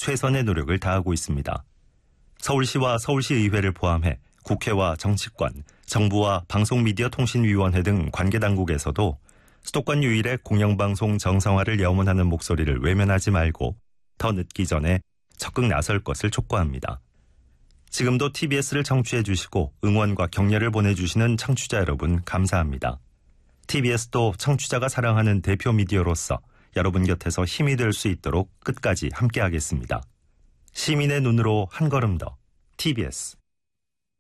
최선의 노력을 다하고 있습니다. 서울시와 서울시의회를 포함해 국회와 정치권, 정부와 방송미디어통신위원회 등 관계당국에서도 수도권 유일의 공영방송 정상화를 염원하는 목소리를 외면하지 말고 더 늦기 전에 적극 나설 것을 촉구합니다. 지금도 TBS를 청취해 주시고 응원과 격려를 보내주시는 청취자 여러분 감사합니다. TBS도 청취자가 사랑하는 대표 미디어로서 여러분 곁에서 힘이 될 수 있도록 끝까지 함께하겠습니다. 시민의 눈으로 한 걸음 더 TBS